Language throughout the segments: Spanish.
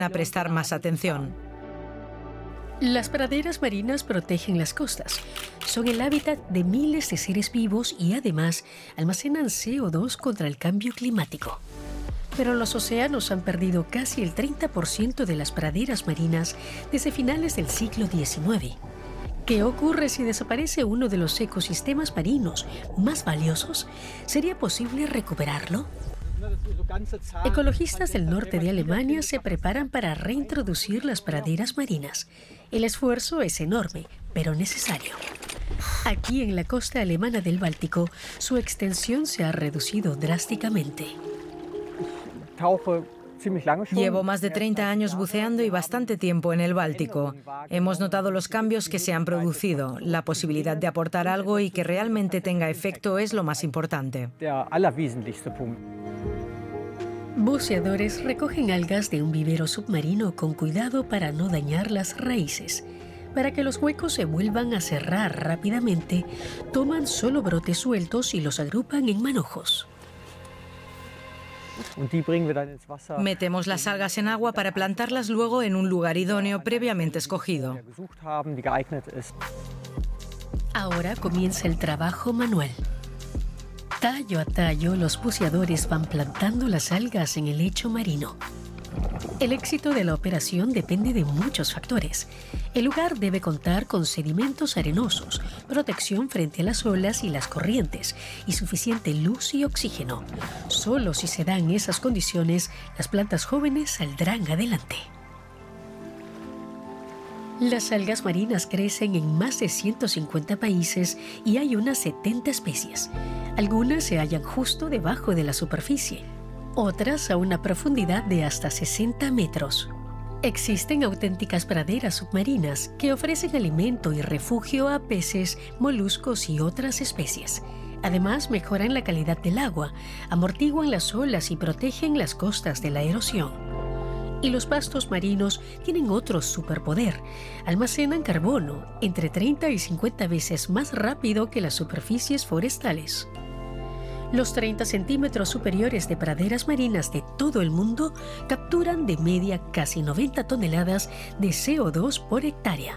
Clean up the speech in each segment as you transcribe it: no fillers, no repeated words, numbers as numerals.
a prestar más atención. Las praderas marinas protegen las costas. Son el hábitat de miles de seres vivos y además almacenan CO2 contra el cambio climático. Pero los océanos han perdido casi el 30% de las praderas marinas desde finales del siglo XIX. ¿Qué ocurre si desaparece uno de los ecosistemas marinos más valiosos? ¿Sería posible recuperarlo? Ecologistas del norte de Alemania se preparan para reintroducir las praderas marinas. El esfuerzo es enorme, pero necesario. Aquí en la costa alemana del Báltico, su extensión se ha reducido drásticamente. Llevo más de 30 años buceando y bastante tiempo en el Báltico. Hemos notado los cambios que se han producido. La posibilidad de aportar algo y que realmente tenga efecto es lo más importante. Buceadores recogen algas de un vivero submarino con cuidado para no dañar las raíces. Para que los huecos se vuelvan a cerrar rápidamente, toman solo brotes sueltos y los agrupan en manojos. Metemos las algas en agua para plantarlas luego en un lugar idóneo previamente escogido. Ahora comienza el trabajo manual. Tallo a tallo, los buceadores van plantando las algas en el lecho marino. El éxito de la operación depende de muchos factores. El lugar debe contar con sedimentos arenosos, protección frente a las olas y las corrientes y suficiente luz y oxígeno. Solo si se dan esas condiciones, las plantas jóvenes saldrán adelante. Las algas marinas crecen en más de 150 países y hay unas 70 especies. Algunas se hallan justo debajo de la superficie, otras a una profundidad de hasta 60 metros. Existen auténticas praderas submarinas que ofrecen alimento y refugio a peces, moluscos y otras especies. Además, mejoran la calidad del agua, amortiguan las olas y protegen las costas de la erosión. Y los pastos marinos tienen otro superpoder. Almacenan carbono entre 30 y 50 veces más rápido que las superficies forestales. Los 30 centímetros superiores de praderas marinas de todo el mundo capturan de media casi 90 toneladas de CO2 por hectárea.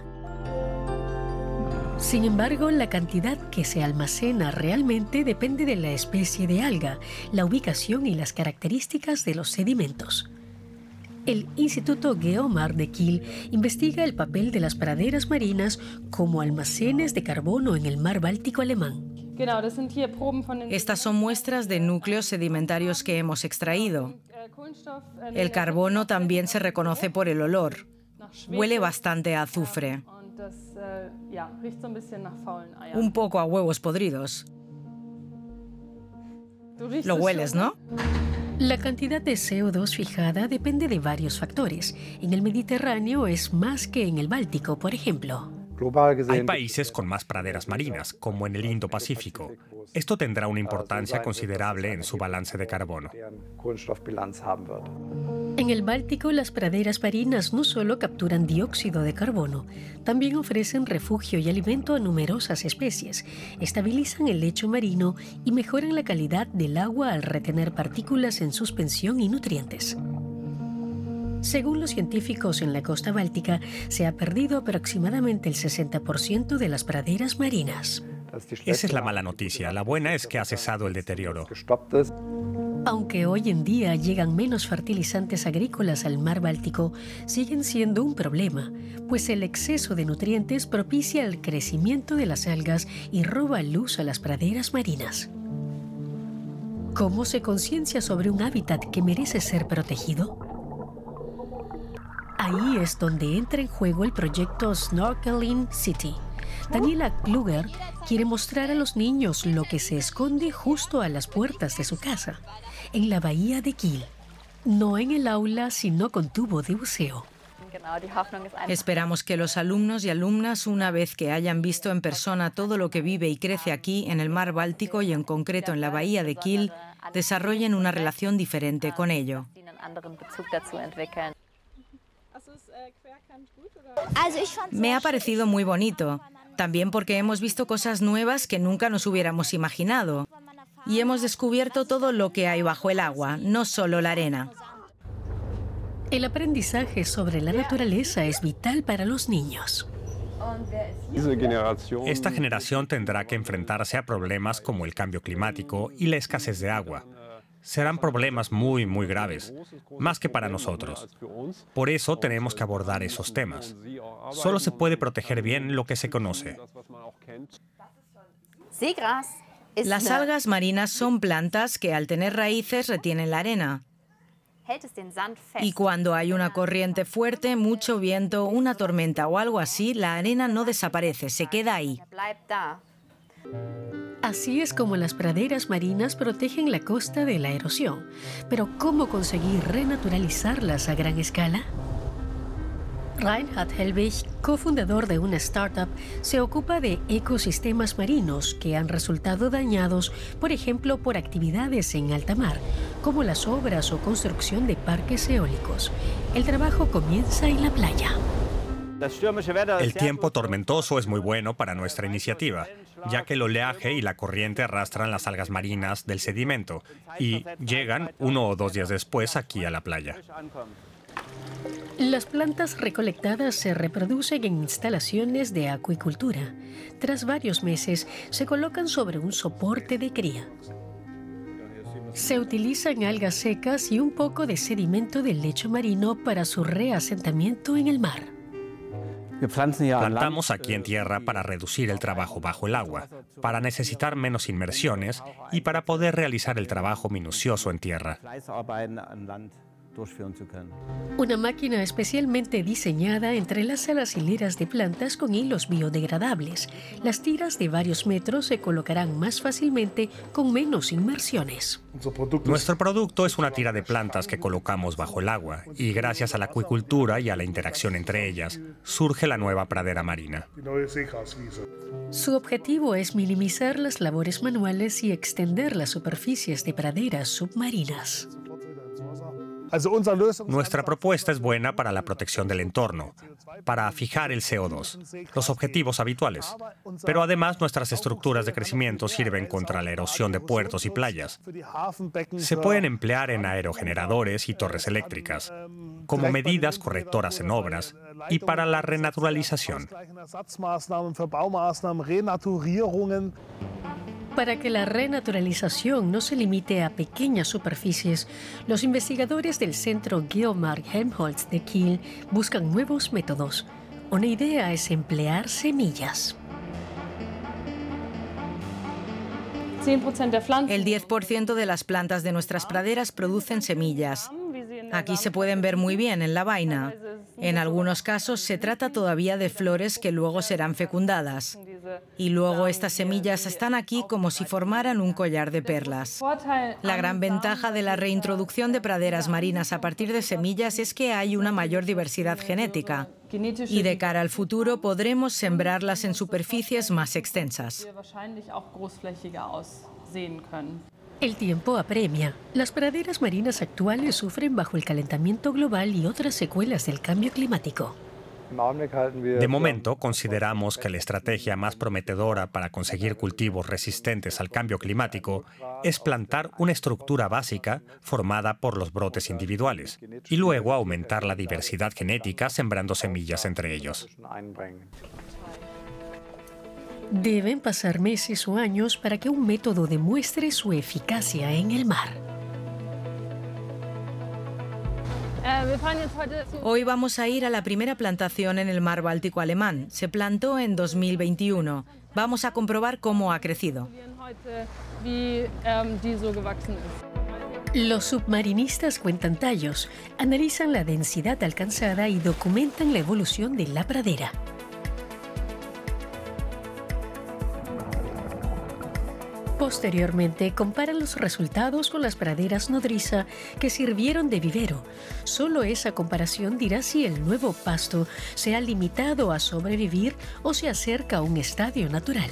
Sin embargo, la cantidad que se almacena realmente depende de la especie de alga, la ubicación y las características de los sedimentos. El Instituto Geomar de Kiel investiga el papel de las praderas marinas como almacenes de carbono en el mar Báltico alemán. Estas son muestras de núcleos sedimentarios que hemos extraído. El carbono también se reconoce por el olor. Huele bastante a azufre. Un poco a huevos podridos. Lo hueles, ¿no? La cantidad de CO2 fijada depende de varios factores. En el Mediterráneo es más que en el Báltico, por ejemplo. Hay países con más praderas marinas, como en el Indo-Pacífico. Esto tendrá una importancia considerable en su balance de carbono. En el Báltico, las praderas marinas no solo capturan dióxido de carbono, también ofrecen refugio y alimento a numerosas especies, estabilizan el lecho marino y mejoran la calidad del agua al retener partículas en suspensión y nutrientes. Según los científicos en la costa báltica, se ha perdido aproximadamente el 60% de las praderas marinas. Esa es la mala noticia. La buena es que ha cesado el deterioro. Aunque hoy en día llegan menos fertilizantes agrícolas al mar Báltico, siguen siendo un problema, pues el exceso de nutrientes propicia el crecimiento de las algas y roba luz a las praderas marinas. ¿Cómo se conciencia sobre un hábitat que merece ser protegido? Ahí es donde entra en juego el proyecto Snorkeling City. Daniela Kluger quiere mostrar a los niños lo que se esconde justo a las puertas de su casa, en la bahía de Kiel. No en el aula, sino con tubo de buceo. Esperamos que los alumnos y alumnas, una vez que hayan visto en persona todo lo que vive y crece aquí en el mar Báltico y en concreto en la bahía de Kiel, desarrollen una relación diferente con ello. Me ha parecido muy bonito, también porque hemos visto cosas nuevas que nunca nos hubiéramos imaginado. Y hemos descubierto todo lo que hay bajo el agua, no solo la arena. El aprendizaje sobre la naturaleza es vital para los niños. Esta generación tendrá que enfrentarse a problemas como el cambio climático y la escasez de agua. Serán problemas muy, muy graves, más que para nosotros. Por eso tenemos que abordar esos temas. Solo se puede proteger bien lo que se conoce. Las algas marinas son plantas que al tener raíces retienen la arena. Y cuando hay una corriente fuerte, mucho viento, una tormenta o algo así, la arena no desaparece, se queda ahí. Así es como las praderas marinas protegen la costa de la erosión. Pero ¿cómo conseguir renaturalizarlas a gran escala? Reinhard Helbig, cofundador de una startup, se ocupa de ecosistemas marinos que han resultado dañados, por ejemplo, por actividades en alta mar, como las obras o construcción de parques eólicos. El trabajo comienza en la playa. El tiempo tormentoso es muy bueno para nuestra iniciativa, ya que el oleaje y la corriente arrastran las algas marinas del sedimento y llegan 1 o 2 días después aquí a la playa. Las plantas recolectadas se reproducen en instalaciones de acuicultura. Tras varios meses, se colocan sobre un soporte de cría. Se utilizan algas secas y un poco de sedimento del lecho marino para su reasentamiento en el mar. Plantamos aquí en tierra para reducir el trabajo bajo el agua, para necesitar menos inmersiones y para poder realizar el trabajo minucioso en tierra. Una máquina especialmente diseñada entrelaza las hileras de plantas con hilos biodegradables. Las tiras de varios metros se colocarán más fácilmente con menos inmersiones. Nuestro producto es una tira de plantas que colocamos bajo el agua y gracias a la acuicultura y a la interacción entre ellas, surge la nueva pradera marina. Su objetivo es minimizar las labores manuales y extender las superficies de praderas submarinas. Nuestra propuesta es buena para la protección del entorno, para fijar el CO2, los objetivos habituales. Pero además nuestras estructuras de crecimiento sirven contra la erosión de puertos y playas. Se pueden emplear en aerogeneradores y torres eléctricas, como medidas correctoras en obras y para la renaturalización. Para que la renaturalización no se limite a pequeñas superficies, los investigadores del Centro Geomar Helmholtz de Kiel buscan nuevos métodos. Una idea es emplear semillas. El 10% de las plantas de nuestras praderas producen semillas. Aquí se pueden ver muy bien en la vaina. En algunos casos se trata todavía de flores que luego serán fecundadas. Y luego estas semillas están aquí como si formaran un collar de perlas. La gran ventaja de la reintroducción de praderas marinas a partir de semillas es que hay una mayor diversidad genética. Y de cara al futuro podremos sembrarlas en superficies más extensas. El tiempo apremia. Las praderas marinas actuales sufren bajo el calentamiento global y otras secuelas del cambio climático. De momento, consideramos que la estrategia más prometedora para conseguir cultivos resistentes al cambio climático es plantar una estructura básica formada por los brotes individuales y luego aumentar la diversidad genética sembrando semillas entre ellos. Deben pasar meses o años para que un método demuestre su eficacia en el mar. Hoy vamos a ir a la primera plantación en el mar Báltico alemán. Se plantó en 2021. Vamos a comprobar cómo ha crecido. Los submarinistas cuentan tallos, analizan la densidad alcanzada y documentan la evolución de la pradera. Posteriormente, comparan los resultados con las praderas nodriza que sirvieron de vivero. Solo esa comparación dirá si el nuevo pasto se ha limitado a sobrevivir o se acerca a un estadio natural.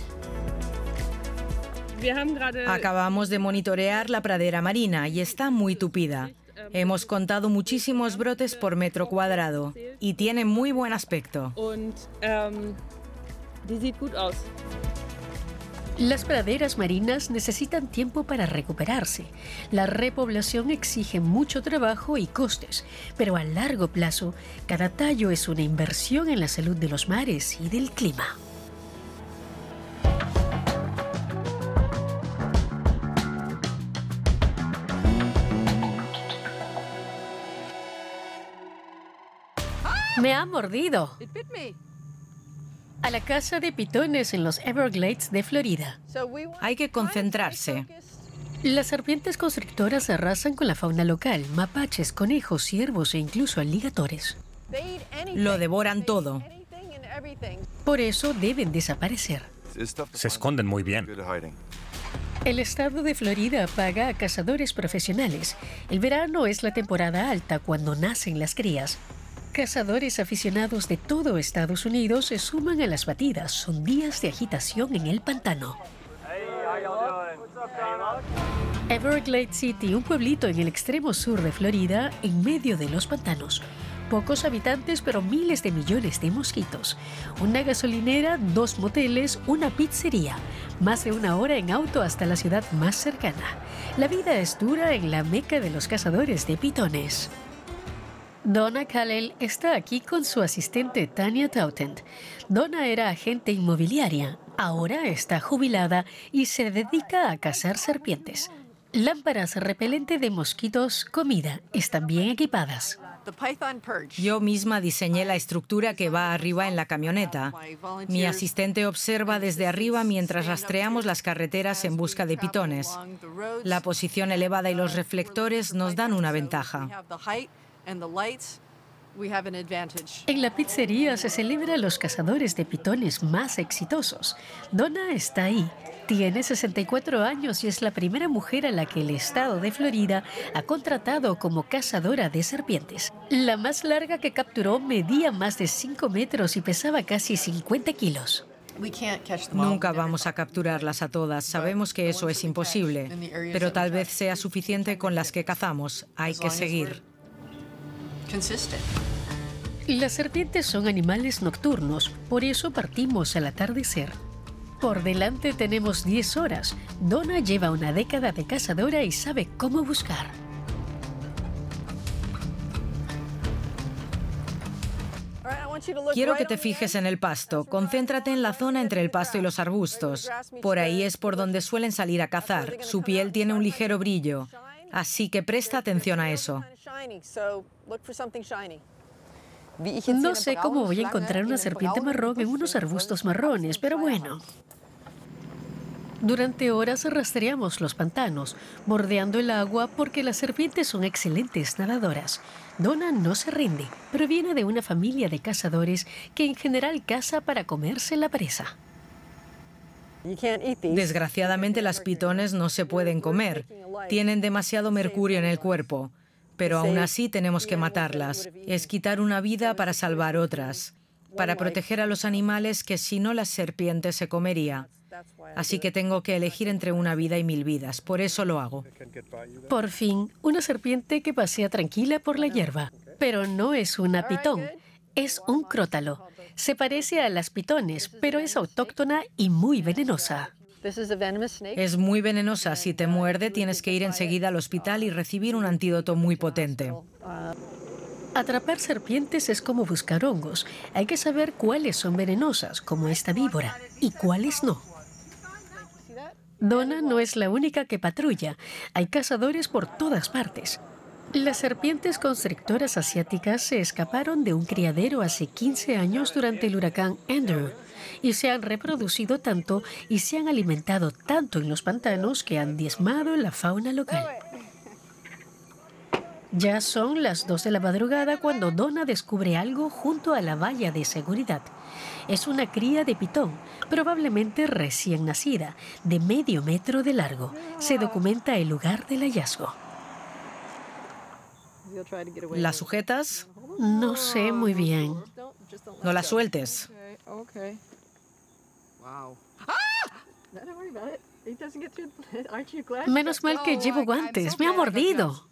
Acabamos de monitorear la pradera marina y está muy tupida. Hemos contado muchísimos brotes por metro cuadrado y tiene muy buen aspecto. Las praderas marinas necesitan tiempo para recuperarse. La repoblación exige mucho trabajo y costes, pero a largo plazo, cada tallo es una inversión en la salud de los mares y del clima. Me ha mordido. A la caza de pitones en los Everglades de Florida. Hay que concentrarse. Las serpientes constrictoras arrasan con la fauna local, mapaches, conejos, ciervos e incluso aligatores. Lo devoran todo. Por eso deben desaparecer. Se esconden muy bien. El estado de Florida paga a cazadores profesionales. El verano es la temporada alta cuando nacen las crías. Cazadores aficionados de todo Estados Unidos se suman a las batidas. Son días de agitación en el pantano. Everglade City, un pueblito en el extremo sur de Florida, en medio de los pantanos. Pocos habitantes, pero miles de millones de mosquitos. Una gasolinera, 2 moteles, una pizzería. Más de 1 hora en auto hasta la ciudad más cercana. La vida es dura en la meca de los cazadores de pitones. Donna Callell está aquí con su asistente Tanya Tautent. Donna era agente inmobiliaria, ahora está jubilada y se dedica a cazar serpientes. Lámparas repelente de mosquitos, comida, están bien equipadas. Yo misma diseñé la estructura que va arriba en la camioneta. Mi asistente observa desde arriba mientras rastreamos las carreteras en busca de pitones. La posición elevada y los reflectores nos dan una ventaja. En la pizzería se celebran los cazadores de pitones más exitosos. Donna está ahí. Tiene 64 años y es la primera mujer a la que el estado de Florida ha contratado como cazadora de serpientes. La más larga que capturó medía más de 5 metros y pesaba casi 50 kilos. Nunca vamos a capturarlas a todas. Sabemos que eso es imposible, pero tal vez sea suficiente con las que cazamos. Hay que seguir. Las serpientes son animales nocturnos, por eso partimos al atardecer. Por delante tenemos 10 horas. Donna lleva una década de cazadora y sabe cómo buscar. Quiero que te fijes en el pasto. Concéntrate en la zona entre el pasto y los arbustos. Por ahí es por donde suelen salir a cazar. Su piel tiene un ligero brillo. Así que presta atención a eso. No sé cómo voy a encontrar una serpiente marrón en unos arbustos marrones, pero bueno. Durante horas rastreamos los pantanos, bordeando el agua porque las serpientes son excelentes nadadoras. Donna no se rinde, pero viene de una familia de cazadores que en general caza para comerse la presa. Desgraciadamente las pitones no se pueden comer. Tienen demasiado mercurio en el cuerpo. Pero aún así tenemos que matarlas. Es quitar una vida para salvar otras. Para proteger a los animales que si no las serpientes se comería. Así que tengo que elegir entre una vida y 1000 vidas. Por eso lo hago. Por fin, una serpiente que pasea tranquila por la hierba. Pero no es una pitón. Es un crótalo. Se parece a las pitones, pero es autóctona y muy venenosa. Es muy venenosa. Si te muerde, tienes que ir enseguida al hospital y recibir un antídoto muy potente. Atrapar serpientes es como buscar hongos. Hay que saber cuáles son venenosas, como esta víbora, y cuáles no. Donna no es la única que patrulla. Hay cazadores por todas partes. Las serpientes constrictoras asiáticas se escaparon de un criadero hace 15 años durante el huracán Andrew y se han reproducido tanto y se han alimentado tanto en los pantanos que han diezmado la fauna local. Ya son las 2 de la madrugada cuando Donna descubre algo junto a la valla de seguridad. Es una cría de pitón, probablemente recién nacida, de medio metro de largo. Se documenta el lugar del hallazgo. ¿La sujetas? No sé muy bien. No la sueltes. Menos mal que llevo guantes. Me ha mordido.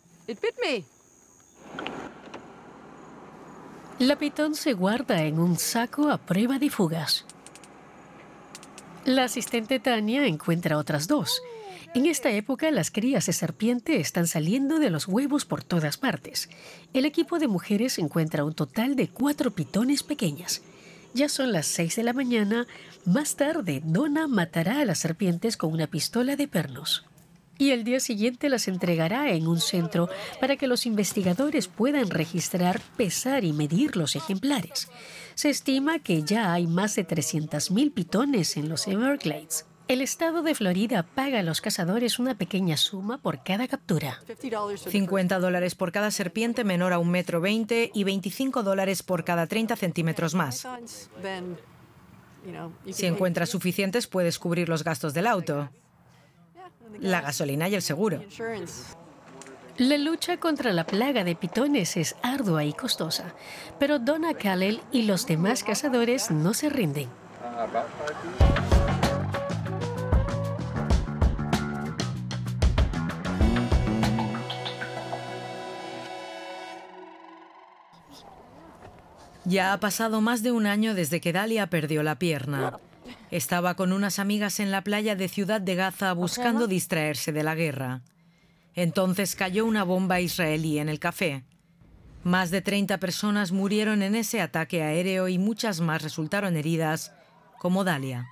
La pitón se guarda en un saco a prueba de fugas. La asistente Tania encuentra otras 2. En esta época, las crías de serpiente están saliendo de los huevos por todas partes. El equipo de mujeres encuentra un total de 4 pitones pequeñas. Ya son las 6 de la mañana. Más tarde, Donna matará a las serpientes con una pistola de pernos. Y el día siguiente las entregará en un centro para que los investigadores puedan registrar, pesar y medir los ejemplares. Se estima que ya hay más de 300,000 pitones en los Everglades. El estado de Florida paga a los cazadores una pequeña suma por cada captura. $50 por cada serpiente menor a 1,20 m y $25 por cada 30 centímetros más. Si encuentras suficientes, puedes cubrir los gastos del auto, la gasolina y el seguro. La lucha contra la plaga de pitones es ardua y costosa, pero Donna Callel y los demás cazadores no se rinden. Ya ha pasado más de un año desde que Dalia perdió la pierna. Estaba con unas amigas en la playa de Ciudad de Gaza buscando distraerse de la guerra. Entonces cayó una bomba israelí en el café. Más de 30 personas murieron en ese ataque aéreo y muchas más resultaron heridas, como Dalia.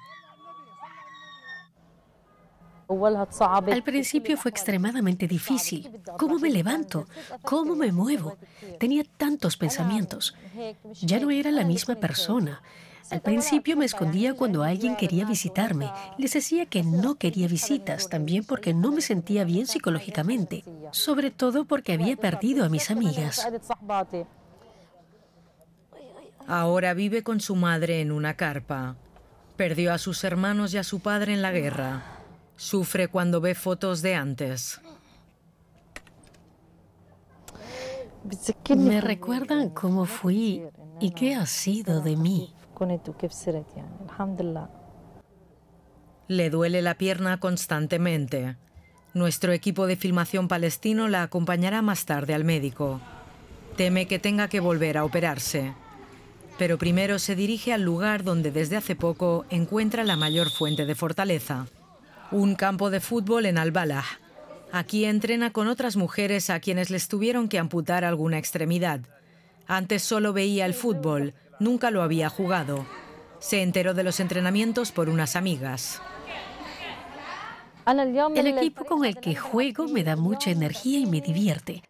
Al principio fue extremadamente difícil. ¿Cómo me levanto? ¿Cómo me muevo? Tenía tantos pensamientos. Ya no era la misma persona. Al principio me escondía cuando alguien quería visitarme. Les decía que no quería visitas, también porque no me sentía bien psicológicamente, sobre todo porque había perdido a mis amigas. Ahora vive con su madre en una carpa. Perdió a sus hermanos y a su padre en la guerra. Sufre cuando ve fotos de antes. Me recuerdan cómo fui y qué ha sido de mí. Le duele la pierna constantemente. Nuestro equipo de filmación palestino la acompañará más tarde al médico. Teme que tenga que volver a operarse. Pero primero se dirige al lugar donde desde hace poco encuentra la mayor fuente de fortaleza. Un campo de fútbol en Al-Balah. Aquí entrena con otras mujeres a quienes les tuvieron que amputar alguna extremidad. Antes solo veía el fútbol, nunca lo había jugado. Se enteró de los entrenamientos por unas amigas. El equipo con el que juego me da mucha energía y me divierte.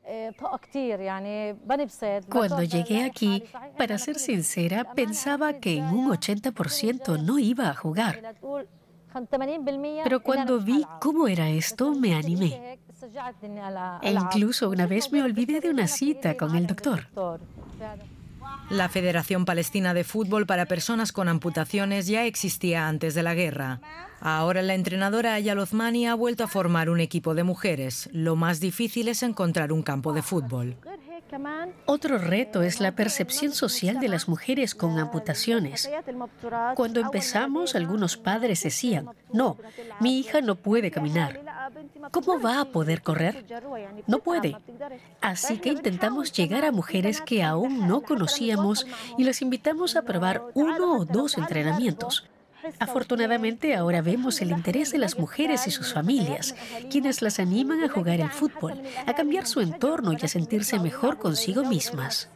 Cuando llegué aquí, para ser sincera, pensaba que en un 80% no iba a jugar. Pero cuando vi cómo era esto, me animé. E incluso una vez me olvidé de una cita con el doctor. La Federación Palestina de Fútbol para Personas con Amputaciones ya existía antes de la guerra. Ahora la entrenadora Ayal Othmani ha vuelto a formar un equipo de mujeres. Lo más difícil es encontrar un campo de fútbol. Otro reto es la percepción social de las mujeres con amputaciones. Cuando empezamos, algunos padres decían, no, mi hija no puede caminar. ¿Cómo va a poder correr? No puede. Así que intentamos llegar a mujeres que aún no conocíamos y las invitamos a probar 1 o 2 entrenamientos. Afortunadamente, ahora vemos el interés de las mujeres y sus familias, quienes las animan a jugar el fútbol, a cambiar su entorno y a sentirse mejor consigo mismas.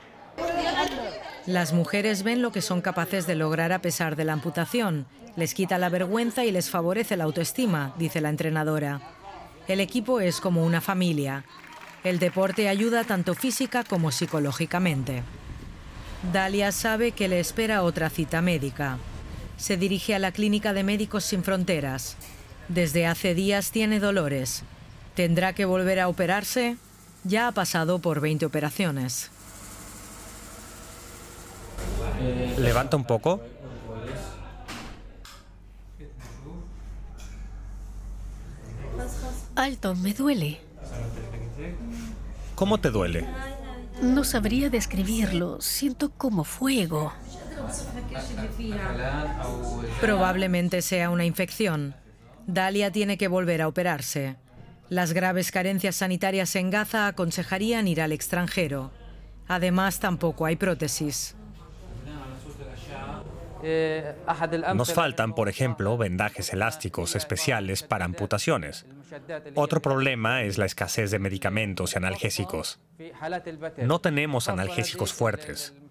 Las mujeres ven lo que son capaces de lograr a pesar de la amputación. Les quita la vergüenza y les favorece la autoestima, dice la entrenadora. El equipo es como una familia. El deporte ayuda tanto física como psicológicamente. Dalia sabe que le espera otra cita médica. Se dirige a la Clínica de Médicos Sin Fronteras. Desde hace días tiene dolores. ¿Tendrá que volver a operarse? Ya ha pasado por 20 operaciones. Levanta un poco. Alto, me duele. ¿Cómo te duele? No sabría describirlo. Siento como fuego. Probablemente sea una infección. Dalia tiene que volver a operarse. Las graves carencias sanitarias en Gaza aconsejarían ir al extranjero. Además, tampoco hay prótesis. Nos faltan, por ejemplo, vendajes elásticos especiales para amputaciones. Otro problema es la escasez de medicamentos y analgésicos. No tenemos analgésicos fuertes.